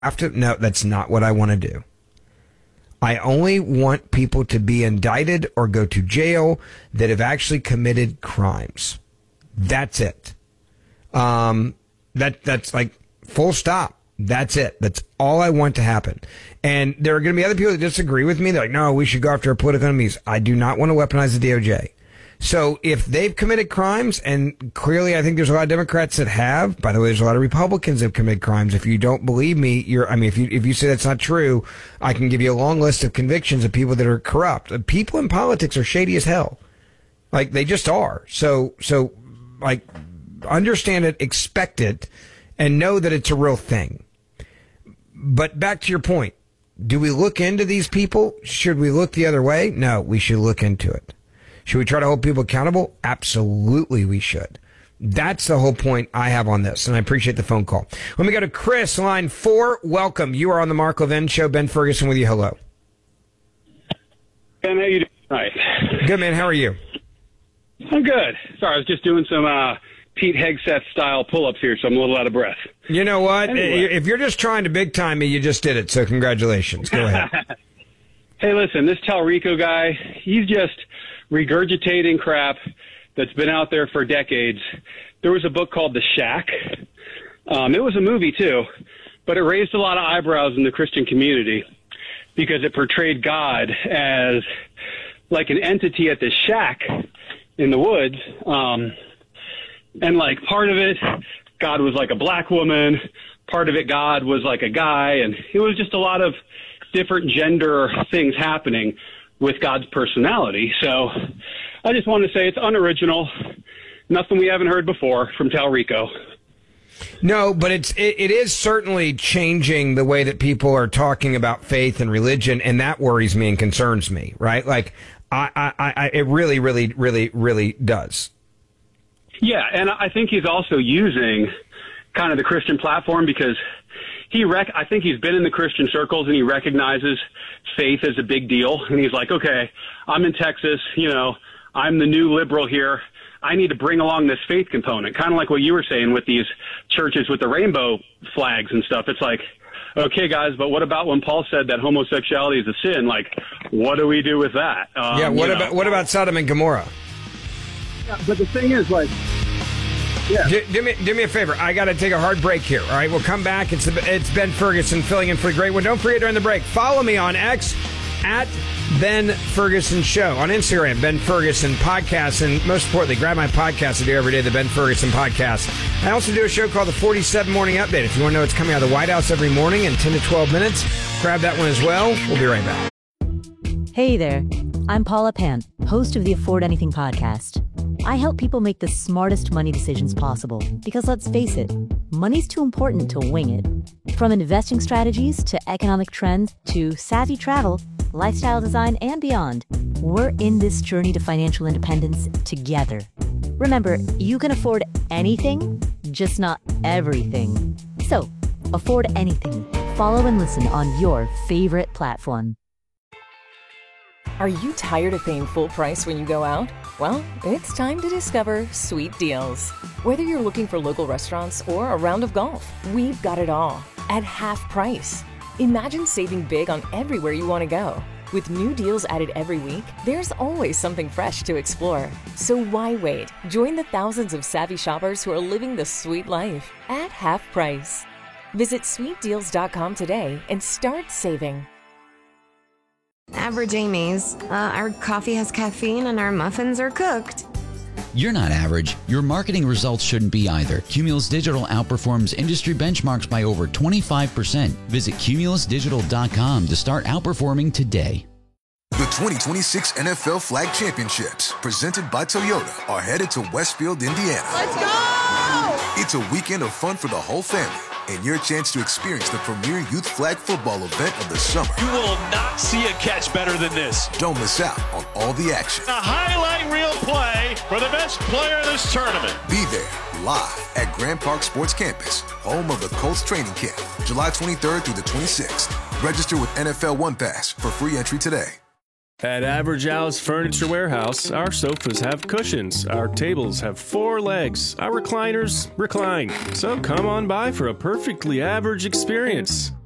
have to. No, that's not what I want to do. I only want people to be indicted or go to jail that have actually committed crimes. That's it. That's like full stop. That's it. That's all I want to happen. And there are going to be other people that disagree with me. They're like, no, we should go after our political enemies. I do not want to weaponize the DOJ. So if they've committed crimes, and clearly I think there's a lot of Democrats that have, by the way, there's a lot of Republicans that have committed crimes. If you don't believe me, if you say that's not true, I can give you a long list of convictions of people that are corrupt. People in politics are shady as hell. Like, they just are. So like, understand it, expect it, and know that it's a real thing. But back to your point, do we look into these people? Should we look the other way? No, we should look into it. Should we try to hold people accountable? Absolutely we should. That's the whole point I have on this, and I appreciate the phone call. Let me go to Chris, line 4. Welcome. You are on the Mark Levin Show. Ben Ferguson with you. Hello. Ben, how you doing tonight? Good, man. How are you? I'm good. Sorry, I was just doing some Pete Hegseth-style pull-ups here, so I'm a little out of breath. You know what? Anyway. If you're just trying to big-time me, you just did it, so congratulations. Go ahead. Hey, listen, this Talrico guy, he's just regurgitating crap that's been out there for decades. There was a book called The Shack. It was a movie, too, but it raised a lot of eyebrows in the Christian community because it portrayed God as like an entity at this shack in the woods. And like part of it, God was like a black woman. Part of it, God was like a guy. And it was just a lot of different gender things happening with God's personality. So I just want to say it's unoriginal. Nothing we haven't heard before from Talrico. No, but it is certainly changing the way that people are talking about faith and religion, and that worries me and concerns me, right? Like, it really, really, really, really does. Yeah, and I think he's also using kind of the Christian platform because I think he's been in the Christian circles and he recognizes faith as a big deal. And he's like, okay, I'm in Texas, I'm the new liberal here. I need to bring along this faith component, kind of like what you were saying with these churches with the rainbow flags and stuff. It's like, okay, guys, but what about when Paul said that homosexuality is a sin? Like, what do we do with that? What about Sodom and Gomorrah? Yeah, but the thing is, like, yeah. Do me a favor. I got to take a hard break here. All right, we'll come back. It's Ben Ferguson filling in for the great one. Don't forget during the break, follow me on X at Ben Ferguson Show, on Instagram, Ben Ferguson Podcast, and most importantly, grab my podcast I do every day, the Ben Ferguson Podcast. I also do a show called the 47 Morning Update. If you want to know what's coming out of the White House every morning in 10 to 12 minutes, grab that one as well. We'll be right back. Hey there, I'm Paula Pant, host of the Afford Anything podcast. I help people make the smartest money decisions possible because, let's face it, money's too important to wing it. From investing strategies to economic trends to savvy travel, lifestyle design, and beyond, we're in this journey to financial independence together. Remember, you can afford anything, just not everything. So, afford anything. Follow and listen on your favorite platform. Are you tired of paying full price when you go out? Well, it's time to discover Sweet Deals. Whether you're looking for local restaurants or a round of golf, we've got it all at half price. Imagine saving big on everywhere you want to go. With new deals added every week, there's always something fresh to explore. So why wait? Join the thousands of savvy shoppers who are living the sweet life at half price. Visit sweetdeals.com today and start saving. Average Amy's. Our coffee has caffeine and our muffins are cooked. You're not average. Your marketing results shouldn't be either. Cumulus Digital outperforms industry benchmarks by over 25%. Visit cumulusdigital.com to start outperforming today. The 2026 NFL Flag Championships, presented by Toyota, are headed to Westfield, Indiana. Let's go! It's a weekend of fun for the whole family and your chance to experience the premier youth flag football event of the summer. You will not see a catch better than this. Don't miss out on all the action. A highlight reel play for the best player in this tournament. Be there live at Grand Park Sports Campus, home of the Colts training camp, July 23rd through the 26th. Register with NFL One Pass for free entry today. At Average Al's Furniture Warehouse, our sofas have cushions, our tables have 4 legs, our recliners recline. So come on by for a perfectly average experience.